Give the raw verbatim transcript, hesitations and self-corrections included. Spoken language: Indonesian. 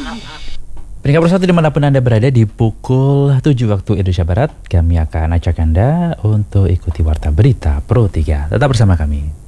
Peringkat persatu dimanapun Anda berada di pukul tujuh waktu Indonesia Barat, kami akan ajak Anda untuk ikuti Warta Berita Pro tiga. Tetap bersama kami.